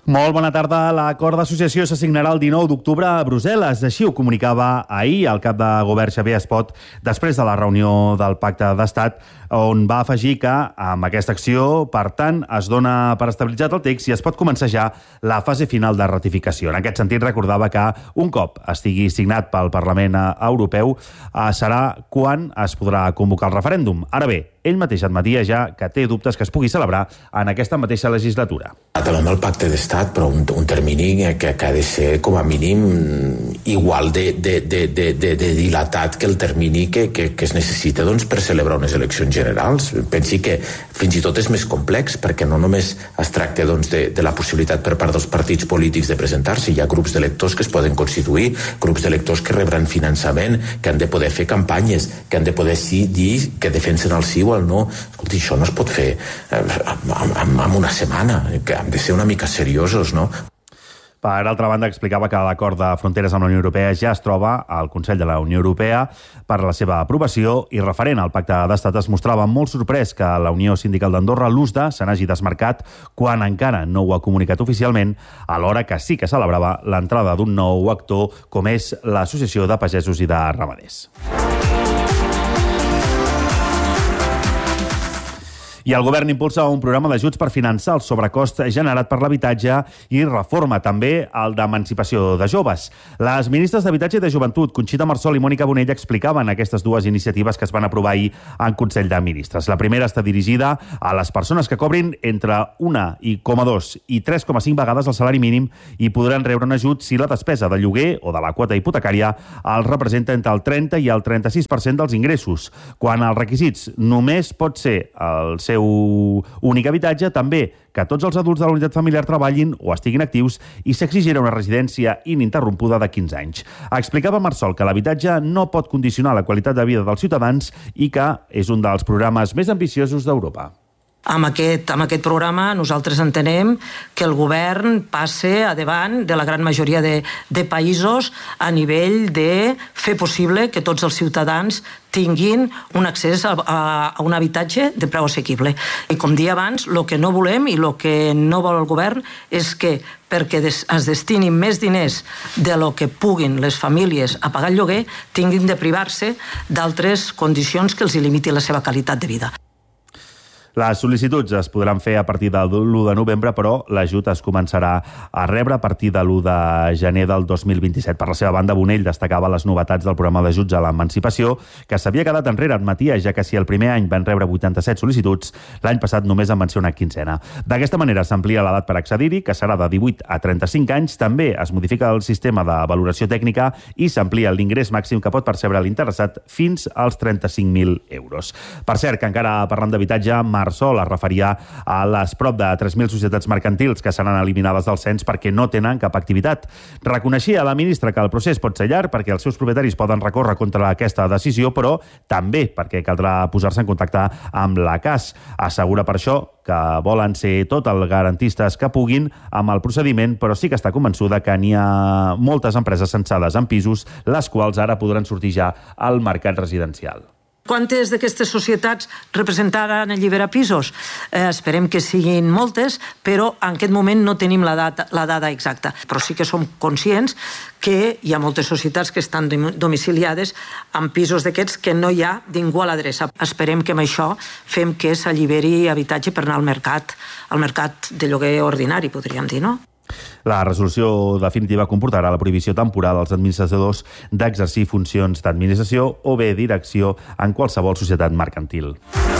Molt bona tarda. L'acord d'associació s'assignarà el 19 d'octubre a Brussel·les. Així ho comunicava ahir el cap de govern Xavier Espot després de la reunió del Pacte d'Estat, on va afegir que amb aquesta acció, per tant, es dona per estabilitzat el text i es pot començar ja la fase final de ratificació. En aquest sentit, recordava que un cop estigui signat pel Parlament Europeu serà quan es podrà convocar el referèndum. Ara bé, ell mateix admetia ja que té dubtes que es pugui celebrar en aquesta mateixa legislatura. Acabem el pacte d'estat, però un termini que ha de ser com a mínim igual de dilatat que el termini que es necessita per celebrar unes eleccions generals. Pensi que fins i tot és més complex, perquè no només es tracta de la possibilitat per part dels partits polítics de presentar-se. Hi ha grups d'electors que es poden constituir, grups d'electors que rebran finançament, que han de poder fer campanyes, que han de poder dir que defensen el sí o el no. Escolti, això no es pot fer en una setmana, que hem de ser una mica seriosos, no? Per altra banda, explicava que l'acord de fronteres amb la Unió Europea ja es troba al Consell de la Unió Europea per a la seva aprovació i referent al Pacte d'Estat es mostrava molt sorprès que la Unió Sindical d'Andorra, l'USDA, se n'hagi desmarcat quan encara no ho ha comunicat oficialment, alhora que sí que celebrava l'entrada d'un nou actor com és l'Associació de Pagesos i de Ramaders. I el govern impulsa un programa d'ajuts per finançar el sobrecost generat per l'habitatge i reforma també el d'emancipació de joves. Les ministres d'Habitatge i de Joventut, Conxita Marsol i Mònica Bonell, explicaven aquestes dues iniciatives que es van aprovar ahir en Consell de Ministres. La primera està dirigida a les persones que cobrin entre 1,2 i 3,5 vegades el salari mínim i podran rebre un ajut si la despesa de lloguer o de la quota hipotecària els representa entre el 30 i el 36% dels ingressos. Quan els requisits només pot ser el seu únic habitatge, també que tots els adults de la unitat familiar treballin o estiguin actius i s'exigirà una residència ininterrompuda de 15 anys. Explicava Marsol que l'habitatge no pot condicionar la qualitat de vida dels ciutadans i que és un dels programes més ambiciosos d'Europa. Amb aquest programa nosaltres entenem que el govern passe a davant de la gran majoria de països a nivell de fer possible que tots els ciutadans tinguin un accés a un habitatge de preu assequible. I com dia abans, el que no volem i el que no vol el govern és que perquè es destinin més diners de lo que puguin les famílies a pagar el lloguer, tinguin de privar-se d'altres condicions que els limitin la seva qualitat de vida. Les sol·licituds es podran fer a partir de l'1 de novembre, però l'ajut es començarà a rebre a partir de l'1 de gener del 2027. Per la seva banda, Bonell destacava les novetats del programa d'ajuts a l'emancipació, que s'havia quedat enrere, admetia, ja que si el primer any van rebre 87 sol·licituds, l'any passat només en van ser una quinzena. D'aquesta manera s'amplia l'edat per accedir-hi, que serà de 18 a 35 anys. També es modifica el sistema de valoració tècnica i s'amplia l'ingrés màxim que pot percebre l'interessat fins als 35.000 euros. Per cert, que encara parlant d'habitatge, Marsol es referia a les prop de 3.000 societats mercantils que seran eliminades del cens perquè no tenen cap activitat. Reconeixia la ministra que el procés pot ser llarg perquè els seus propietaris poden recórrer contra aquesta decisió, però també perquè caldrà posar-se en contacte amb la CAS. Assegura per això que volen ser tot els garantistes que puguin amb el procediment, però sí que està convençuda que n'hi ha moltes empreses censades en pisos, les quals ara podran sortir ja al mercat residencial. Quantes d'aquestes societats representaran el llibre pisos? Esperem que siguin moltes, però en aquest moment no tenim la dada exacta. Però sí que som conscients que hi ha moltes societats que estan domiciliades en pisos d'aquests que no hi ha ningú a l'adreça. Esperem que amb això fem que s'alliberi habitatge per anar al mercat de lloguer ordinari, podríem dir, no? La resolució definitiva comportarà la prohibició temporal als administradors d'exercir funcions d'administració o bé direcció en qualsevol societat mercantil.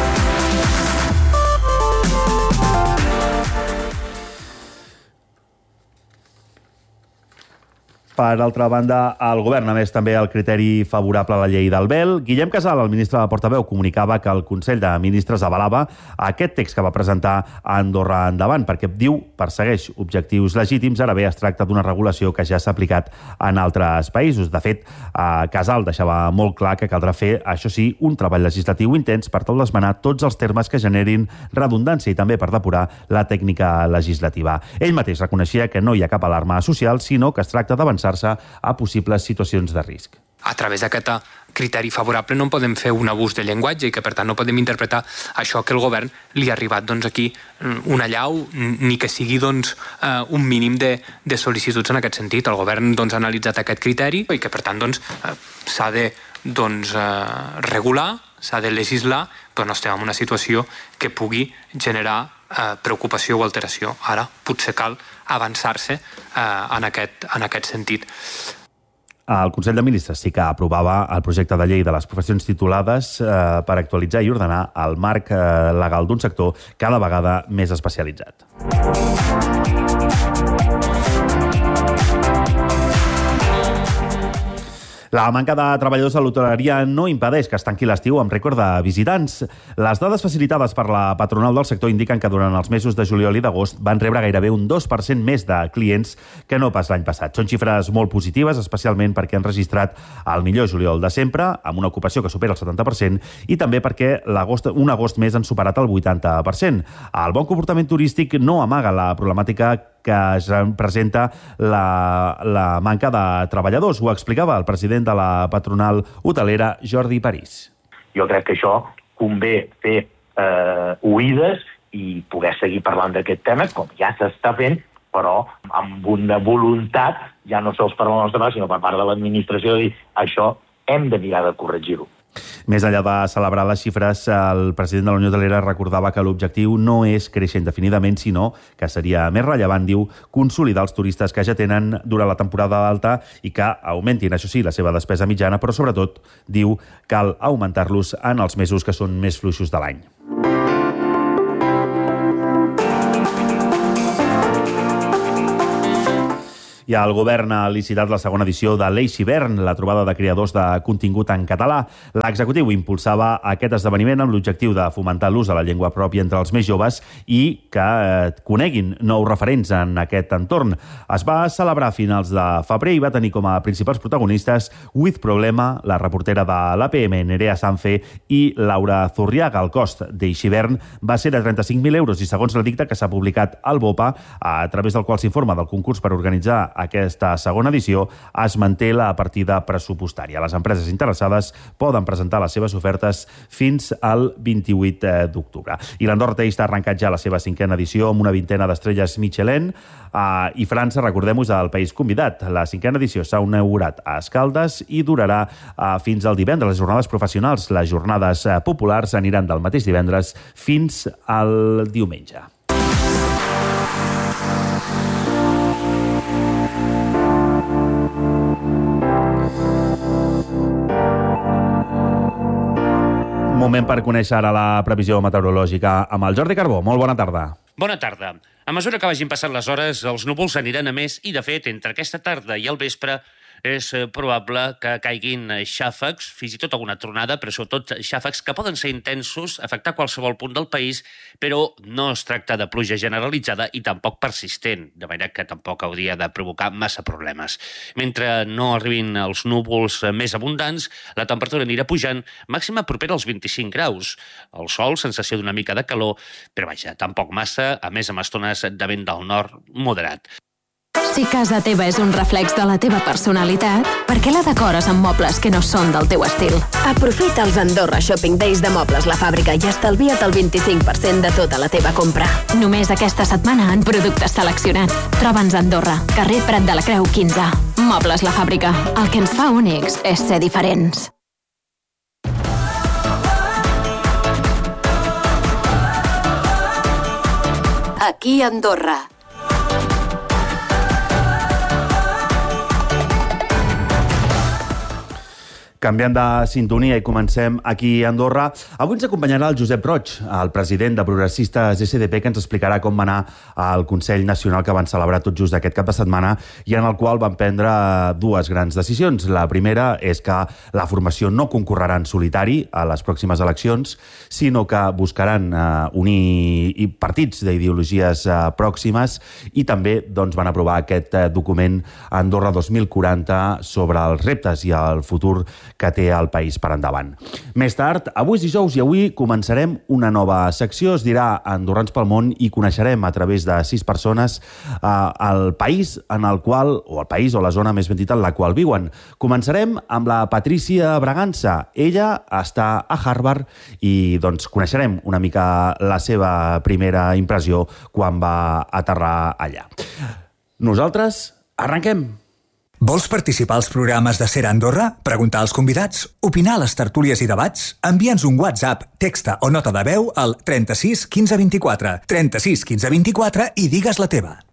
Per altra banda, el govern, a més, també el criteri favorable a la llei del vel. Guillem Casal, el ministre de Portaveu, comunicava que el Consell de Ministres avalava aquest text que va presentar a Andorra Endavant, perquè diu persegueix objectius legítims. Ara bé, es tracta d'una regulació que ja s'ha aplicat en altres països. De fet, Casal deixava molt clar que caldrà fer, això sí, un treball legislatiu intens per tal d'esmenar tots els termes que generin redundància i també per depurar la tècnica legislativa. Ell mateix reconeixia que no hi ha cap alarma social, sinó que es tracta d'avançar a possibles situacions de risc. A través d'aquest criteri favorable no en podem fer un abús de llenguatge i que per tant no podem interpretar això que el govern li ha arribat aquí una allau ni que sigui un mínim de sol·licituds en aquest sentit. El govern ha analitzat aquest criteri i que per tant s'ha de regular, s'ha de legislar, però no estem en una situació que pugui generar preocupació o alteració. Ara potser cal avançar-se en aquest sentit. El Consell de Ministres sí que aprovava el projecte de llei de les professions titulades per actualitzar i ordenar el marc legal d'un sector cada vegada més especialitzat. La manca de treballadors a l'hoteleria no impedeix que es tanqui l'estiu amb rècord de visitants. Les dades facilitades per la patronal del sector indiquen que durant els mesos de juliol i d'agost van rebre gairebé un 2% més de clients que no pas l'any passat. Són xifres molt positives, especialment perquè han registrat el millor juliol de sempre, amb una ocupació que supera el 70%, i també perquè un agost més han superat el 80%. El bon comportament turístic no amaga la problemàtica que es presenta la manca de treballadors. Ho explicava el president de la patronal hotelera, Jordi París. Jo crec que això convé fer oïdes i poder seguir parlant d'aquest tema, com ja s'està fent, però amb una voluntat, ja no sols per la nostra part, sinó per part de l'administració, de dir això hem de mirar de corregir-ho. Més enllà de celebrar les xifres, el president de la Unió Hotelera recordava que l'objectiu no és créixer indefinidament, sinó que seria més rellevant, diu, consolidar els turistes que ja tenen durant la temporada alta i que augmentin, això sí, la seva despesa mitjana, però sobretot, diu, cal augmentar-los en els mesos que són més fluixos de l'any. I el govern ha licitat la segona edició de l'Eix Hivern, la trobada de creadors de contingut en català. L'executiu impulsava aquest esdeveniment amb l'objectiu de fomentar l'ús de la llengua pròpia entre els més joves i que coneguin nous referents en aquest entorn. Es va celebrar a finals de febrer i va tenir com a principals protagonistes With Problema, la reportera de l'APM, Nerea Sanfe, i Laura Zurriaga. El cost d'Eix Hivern va ser de 35.000 euros i, segons l'edicte que s'ha publicat al BOPA, a través del qual s'informa del concurs per organitzar aquesta segona edició, es manté la partida pressupostària. Les empreses interessades poden presentar les seves ofertes fins al 28 d'octubre. I l'Andorra Taste ha arrencat ja la seva 5a edició amb una 20ena d'estrelles Michelin, i França, recordem-ho, és el país convidat. La 5a edició s'ha inaugurat a Escaldes i durarà fins al divendres. Les jornades professionals, les jornades populars, aniran del mateix divendres fins al diumenge. Moment per conèixer ara la previsió meteorològica amb el Jordi Carbó. Molt bona tarda. Bona tarda. A mesura que vagin passant les hores, els núvols aniran a més i, de fet, entre aquesta tarda i el vespre és probable que caiguin xàfecs, fins i tot alguna tronada, però sobretot xàfecs que poden ser intensos, afectar qualsevol punt del país, però no es tracta de pluja generalitzada i tampoc persistent, de manera que tampoc hauria de provocar massa problemes. Mentre no arribin els núvols més abundants, la temperatura anirà pujant, màxima propera als 25 graus. El sol, sensació d'una mica de calor, però vaja, tampoc massa, a més amb estones de vent del nord moderat. Si casa teva és un reflex de la teva personalitat, per què la decores amb mobles que no són del teu estil? Aprofita els Andorra Shopping Days de Mobles La Fàbrica i estalvia't el 25% de tota la teva compra. Només aquesta setmana en productes seleccionats. Troba'ns a Andorra, carrer Prat de la Creu 15. Mobles La Fàbrica. El que ens fa únics és ser diferents. Aquí a Andorra. Canviant de sintonia i comencem aquí a Andorra. Avui ens acompanyarà el Josep Roig, el president de Progressistes SDP, que ens explicarà com va anar el Consell Nacional que van celebrar tot just aquest cap de setmana i en el qual van prendre dues grans decisions. La primera és que la formació no concorrerà en solitari a les pròximes eleccions, sinó que buscaran unir partits d'ideologies pròximes i també van aprovar aquest document Andorra 2040 sobre els reptes i el futur que té el país per endavant. Més tard, avui és dijous i avui començarem una nova secció, es dirà Andorrans pel món, i coneixerem a través de 6 persones el país en el qual, o el país o la zona més ben dit en la qual viuen. Començarem amb la Patrícia Bragança. Ella està a Harvard i doncs coneixerem una mica la seva primera impressió quan va aterrar allà. Nosaltres arrenquem! Vols participar als programes de Ser Andorra? Preguntar als convidats? Opinar a les tertúlies i debats? Envia'ns un WhatsApp, texta o nota de veu al 36 15 24. 36 15 24 i digues la teva.